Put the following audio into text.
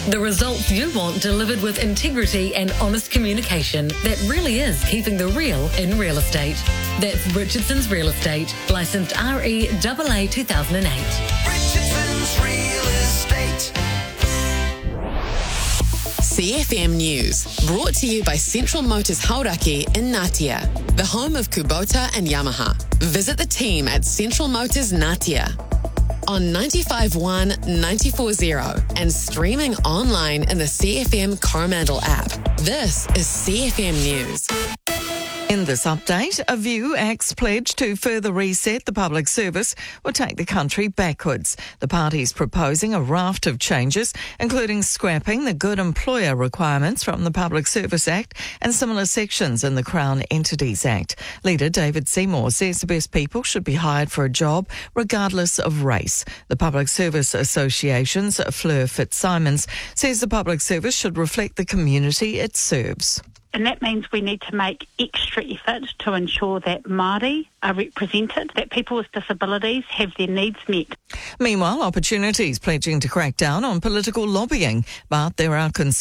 The results you want delivered with integrity and honest communication that really is keeping the real in real estate. That's Richardson's Real Estate, licensed REAA 2008. Richardson's Real Estate. CFM News, brought to you by Central Motors Hauraki in Ngatea, the home of Kubota and Yamaha. Visit the team at Central Motors Ngatea on 95.1, 94.0 and streaming online in the CFM Coromandel app. This is CFM News. In this update, A View Act's pledge to further reset the public service will take the country backwards. The party's proposing a raft of changes, including scrapping the Good Employer requirements from the Public Service Act and similar sections in the Crown Entities Act. Leader David Seymour says the best people should be hired for a job regardless of race. The Public Service Association's Fleur Fitzsimons says the public service should reflect the community it serves. And that means we need to make extra effort to ensure that Māori are represented, that people with disabilities have their needs met. Meanwhile, Opportunity's pledging to crack down on political lobbying, but there are concerns